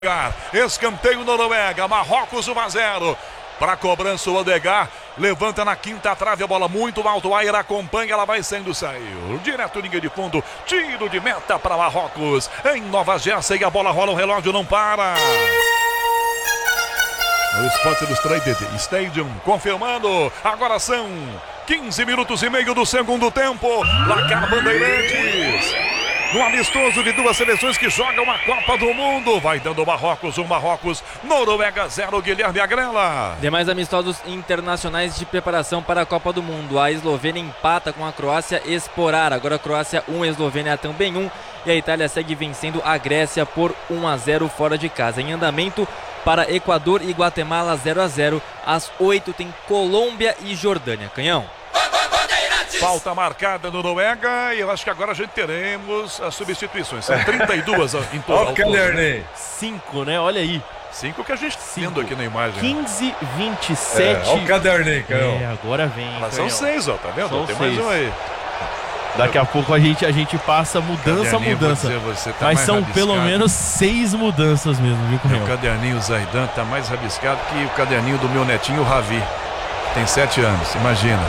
Escanteio Noruega, Marrocos 1-0. Para cobrança o Odegaard, levanta na quinta trave, a bola muito alto, o Ayer acompanha, ela vai saindo, saiu. Direto linha de fundo, tiro de meta para Marrocos. Em Nova Jersey, a bola rola, o relógio não para. No Sport Illustrated Stadium, confirmando, agora são 15 minutos e meio do segundo tempo. Placar Bandeirantes. No amistoso de duas seleções que jogam a Copa do Mundo. Vai dando Marrocos, Noruega 0, Guilherme Agrela. Demais amistosos internacionais de preparação para a Copa do Mundo. A Eslovênia empata com a Croácia Esporar. Agora a Croácia 1, a Eslovênia também 1. E a Itália segue vencendo a Grécia por 1-0 fora de casa. Em andamento para Equador e Guatemala 0-0. Às 8 tem Colômbia e Jordânia. Canhão. Falta marcada no Noruega e eu acho que agora a gente teremos as substituições. São 32 em total. 5, né? Olha aí. 5 que a gente está vendo aqui na imagem. 15, 27. Olha o caderninho, Canhão. Agora vem. Mas são 6, ó, tá vendo? São tem 6. mais um aí. Daqui a pouco a gente passa mudança. Você tá mas são rabiscado. pelo menos 6 mudanças mesmo, viu, Canhão? O caderninho Zaidan tá mais rabiscado que o caderninho do meu netinho, o Ravi. Tem 7 anos, imagina.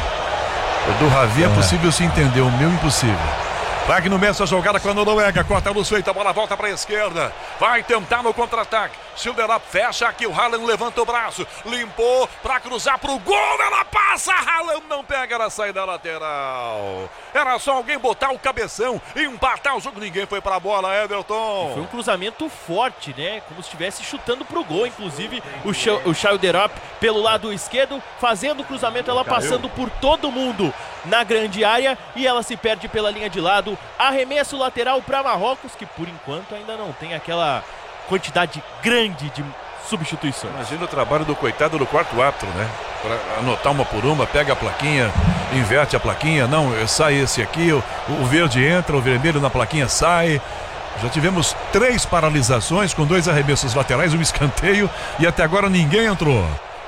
O do Ravi é possível se entender, o meu impossível. Wagner Messa, jogada com a Noruega, corta a luz feita, a bola volta para a esquerda. Vai tentar no contra-ataque. Schilderup fecha aqui, o Haaland levanta o braço, limpou para cruzar pro gol, ela passa, Haaland não pega na saída lateral. Era só alguém botar o cabeção e empatar o jogo, ninguém foi para a bola, Everton. Foi um cruzamento forte, né? Como se estivesse chutando pro gol, inclusive o Schilderup pelo lado esquerdo, fazendo o cruzamento, ela passando por todo mundo na grande área e ela se perde pela linha de lado. Arremesso lateral para Marrocos, que por enquanto ainda não tem aquela quantidade grande de substituições. Imagina o trabalho do coitado do quarto árbitro, né? Para anotar uma por uma, pega a plaquinha, inverte a plaquinha, não, sai esse aqui, o verde entra, o vermelho na plaquinha sai. Já tivemos 3 paralisações com 2 arremessos laterais, um escanteio e até agora ninguém entrou.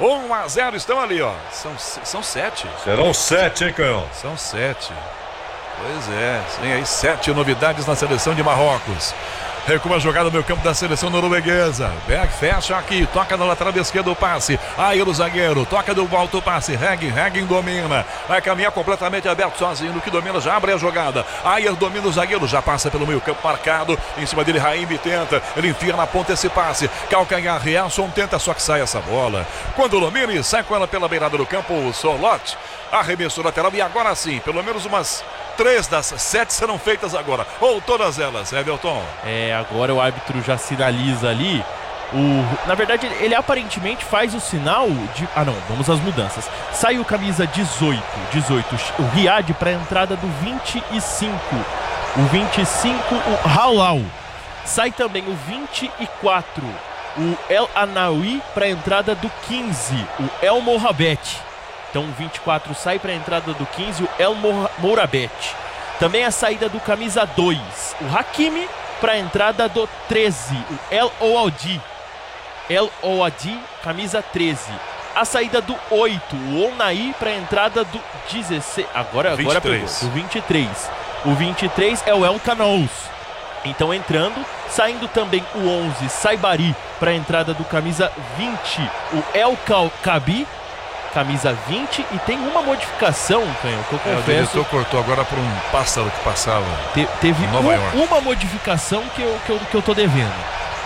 1-0, estão ali, ó. São 7. Serão 7, hein, Canhão? São 7. Pois é, tem aí 7 novidades na seleção de Marrocos. Recua a jogada no meio campo da seleção norueguesa. Berg fecha aqui, toca na lateral esquerda o passe. Aí o zagueiro, toca do alto o passe. Regin domina. Vai caminhar completamente aberto sozinho. No que domina, já abre a jogada. Ayer domina o zagueiro, já passa pelo meio campo marcado. Em cima dele, Raime tenta. Ele enfia na ponta esse passe. Calcanhar, Riasson tenta, só que sai essa bola. Quando domina e sai com ela pela beirada do campo, o Sorloth. Arremesso lateral e agora sim, pelo menos umas 3 das 7 serão feitas agora, ou todas elas, Everton. Agora o árbitro já sinaliza ali. Na verdade, ele aparentemente faz o sinal de... vamos às mudanças. Sai o camisa 18, o Riad para a entrada do 25. O 25, o Halal. Sai também o 24, o El Anawi para a entrada do 15, o El Mohabet. Então o 24 sai para a entrada do 15, o El Mourabet. Também a saída do camisa 2, o Hakimi, para a entrada do 13, o El Ouadi, camisa 13. A saída do 8, o Onai, para a entrada do 16. Agora pegou, o 23. O 23 é o El Canous. Então entrando, saindo também o 11, Saibari, para a entrada do camisa 20, o El Kabi, camisa 20, e tem uma modificação, Canhão, que eu confesso. O diretor cortou agora por um pássaro que passava. Teve uma modificação que eu tô devendo.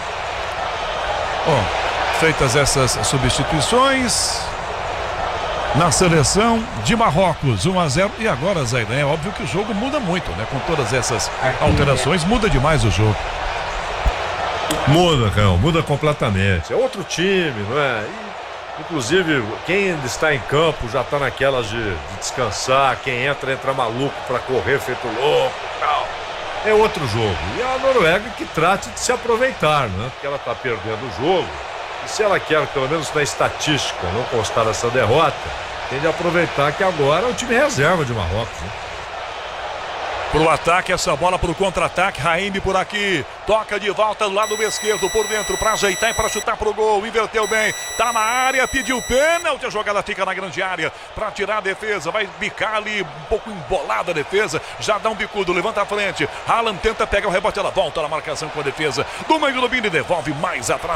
Bom, feitas essas substituições na seleção de Marrocos, 1-0. E agora, Zaidan, é óbvio que o jogo muda muito, né? Com todas essas alterações, muda demais o jogo. Muda, Canhão, muda completamente. É outro time, não é? Inclusive, quem ainda está em campo já está naquelas de descansar. Quem entra maluco para correr, feito louco e tal. É outro jogo. E a Noruega que trate de se aproveitar, né? Porque ela está perdendo o jogo. E se ela quer, pelo menos na estatística, não constar essa derrota, tem de aproveitar que agora é o time reserva de Marrocos, né? Pro ataque, essa bola pro contra-ataque. Raime por aqui. Toca de volta do lado esquerdo, por dentro, para ajeitar e para chutar pro gol. Inverteu bem. Tá na área, pediu pênalti. A jogada fica na grande área para tirar a defesa. Vai bicar ali, um pouco embolada a defesa. Já dá um bicudo, levanta a frente. Haaland tenta pegar o rebote, ela volta na marcação com a defesa do meio do Bini, devolve mais atrás.